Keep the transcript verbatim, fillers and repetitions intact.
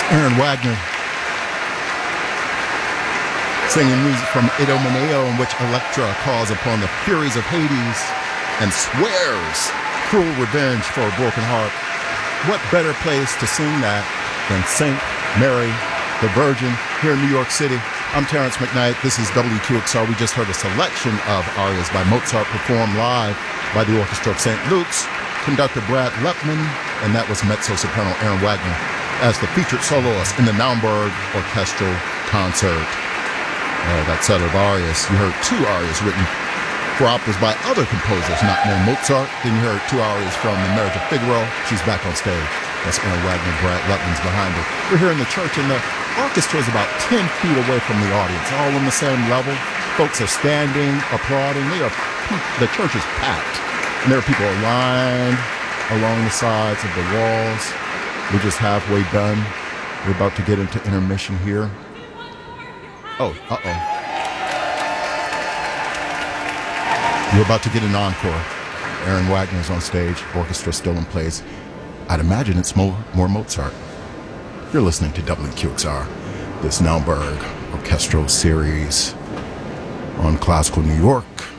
Aaron Wagner singing music from Idomeneo, in which Electra calls upon the furies of Hades and swears cruel revenge for a broken heart. What better place to sing that than Saint Mary the Virgin here in New York City? I'm Terrence McKnight. This is W Q X R. We just heard a selection of arias by Mozart performed live by the Orchestra of Saint Luke's, conductor Brad Lepman, and that was mezzo-soprano Aaron Wagner as the featured soloist in the Naumburg Orchestral Concert. Uh, that set of arias, you heard two arias written for operas by other composers, not named Mozart. Then you heard two arias from The Marriage of Figaro. She's back on stage. That's Aaron Wagner. Brad Lepman's behind her. We're here in the church, and the orchestra is about ten feet away from the audience, all on the same level. Folks are standing, applauding. They are, the church is packed, and there are people lined along the sides of the walls. We're just halfway done. We're about to get into intermission here. Oh, uh-oh. We're about to get an encore. Aaron Wagner's on stage. Orchestra still in place. I'd imagine it's more, more Mozart. You're listening to W Q X R, this Naumburg Orchestral Series on Classical New York.